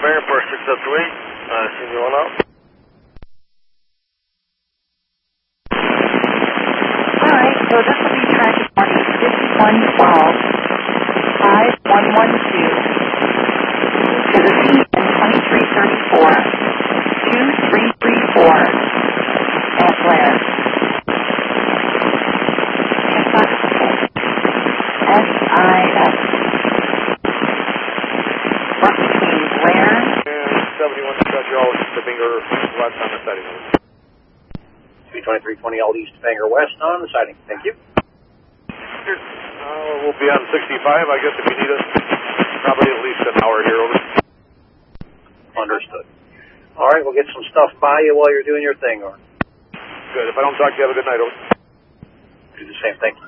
Airport 603. Send you on out. Alright, so this will be tracking 5112, 5112, to the CN 2334, 2334, at Blair. SIS. Work between Blair and 71 Dodge All East to Binger West on the sighting. 2320 All East Bangor West on the sighting. Thank you. We'll be on 65, I guess, if you need us. Probably at least an hour here, over. Understood. All right, we'll get some stuff by you while you're doing your thing, or good. If I don't talk to you, have a good night, over. Do the same thing.